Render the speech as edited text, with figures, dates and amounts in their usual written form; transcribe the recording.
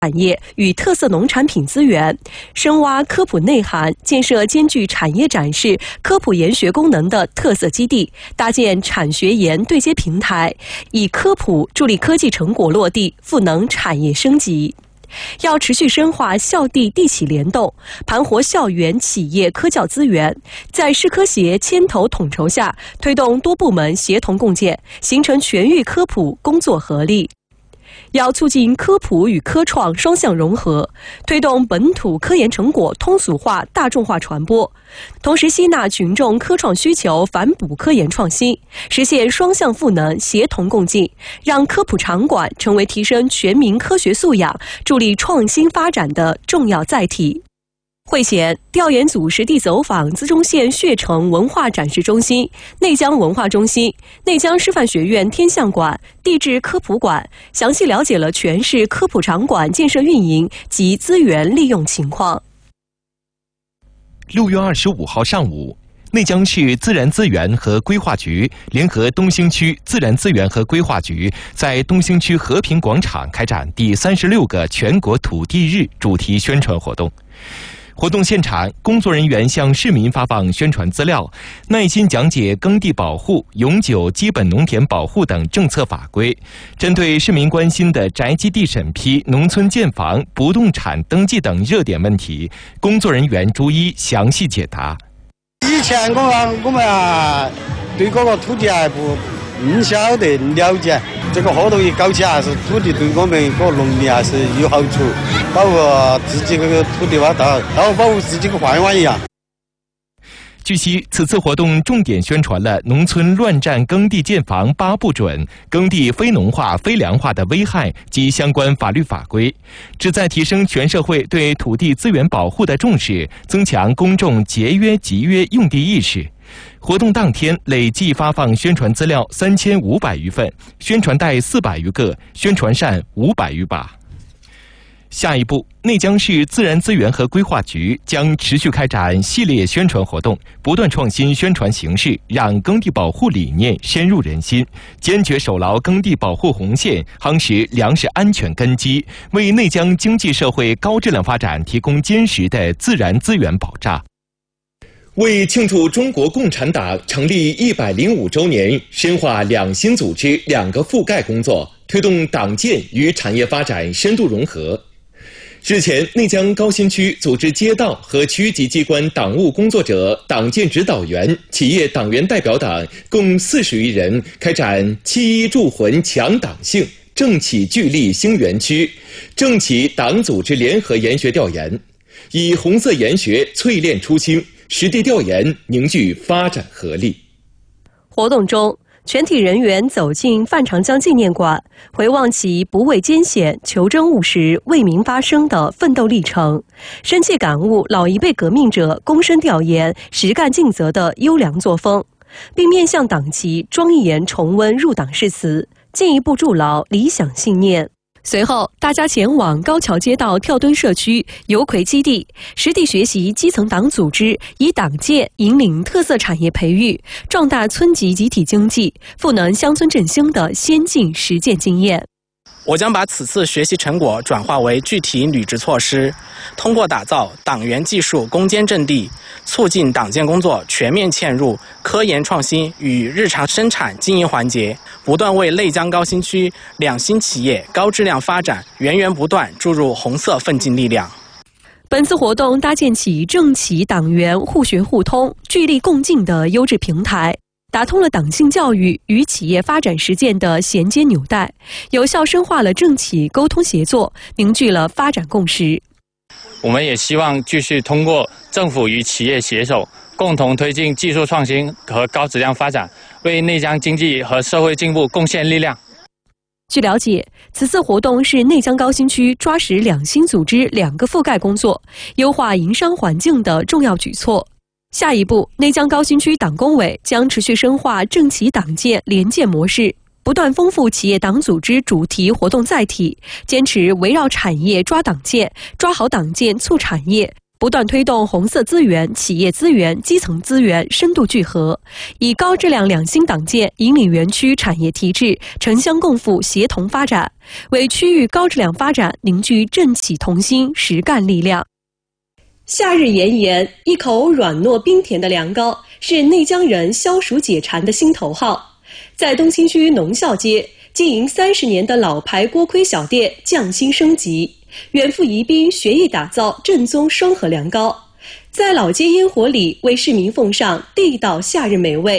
产业与特色农产品资源，深挖科普内涵，建设兼具产业展示、科普研学功能的特色基地，搭建产学研对接平台，以科普助力科技成果落地，赋能产业升级。要持续深化校地地企联动，盘活校园企业科教资源，在市科协牵头统筹下，推动多部门协同共建，形成全域科普工作合力。要促进科普与科创双向融合，推动本土科研成果通俗化、大众化传播，同时吸纳群众科创需求，反哺科研创新，实现双向赋能、协同共进，让科普场馆成为提升全民科学素养、助力创新发展的重要载体。会前，调研组实地走访资中县血城文化展示中心、内江文化中心、内江师范学院天象馆、地质科普馆，详细了解了全市科普场馆建设运营及资源利用情况。 6月25号上午，内江市自然资源和规划局联合东兴区自然资源和规划局，在东兴区和平广场开展第36个全国土地日主题宣传活动。活动现场，工作人员向市民发放宣传资料，耐心讲解耕地保护、永久基本农田保护等政策法规。针对市民关心的宅基地审批、农村建房、不动产登记等热点问题，工作人员逐一详细解答。 以前我们对这个土地还不晓得了解，这个活动一搞起来，还是土地对我们个农民还是有好处，保护自己这个土地哇，到保护自己个饭碗一样。 据悉，此次活动重点宣传了农村乱占耕地建房8不准、耕地非农化、非粮化的危害及相关法律法规，旨在提升全社会对土地资源保护的重视，增强公众节约集约用地意识。活动当天累计发放宣传资料3500余份，宣传袋400余个，宣传扇500余把。下一步，内江市自然资源和规划局将持续开展系列宣传活动，不断创新宣传形式，让耕地保护理念深入人心，坚决守牢耕地保护红线，夯实粮食安全根基，为内江经济社会高质量发展提供坚实的自然资源保障。为庆祝中国共产党成立105周年，深化两新组织2个覆盖工作，推动党建与产业发展深度融合。日前，内江高新区组织街道和区级机关党务工作者、党建指导员、企业党员代表等共40余人开展7.1铸魂强党性、政企聚力兴园区、政企党组织联合研学调研，以红色研学淬炼初心，实地调研凝聚发展合力。 活动中，全体人员走进范长江纪念馆，回望其不畏艰险、求真务实、为民发声的奋斗历程，深切感悟老一辈革命者躬身调研、实干尽责的优良作风，并面向党旗庄严重温入党誓词，进一步筑牢理想信念。随后，大家前往高桥街道跳墩社区油葵基地，实地学习基层党组织以党建引领特色产业培育，壮大村级集体经济，赋能乡村振兴的先进实践经验。 我将把此次学习成果转化为具体履职措施，通过打造党员技术攻坚阵地，促进党建工作全面嵌入科研创新与日常生产经营环节，不断为内江高新区两新企业高质量发展源源不断注入红色奋进力量。 本次活动搭建起政企党员互学互通、聚力共进的优质平台，打通了党性教育与企业发展实践的衔接纽带，有效深化了政企沟通协作，凝聚了发展共识。 我们也希望继续通过政府与企业携手，共同推进技术创新和高质量发展，为内江经济和社会进步贡献力量。 据了解，此次活动是内江高新区抓实两新组织2个覆盖工作、优化营商环境的重要举措。下一步，内江高新区党工委将持续深化政企党建联建模式，不断丰富企业党组织主题活动载体，坚持围绕产业抓党建，抓好党建促产业， 不断推动红色资源、企业资源、基层资源深度聚合，以高质量2星党建引领园区产业提质，城乡共富协同发展，为区域高质量发展凝聚政企同心实干力量。夏日炎炎，一口软糯冰甜的凉糕是内江人消暑解馋的心头好。在东新区农校街，经营30年的老牌锅盔小店匠心升级，远赴宜宾学艺打造正宗双核凉糕，在老街烟火里为市民奉上地道夏日美味。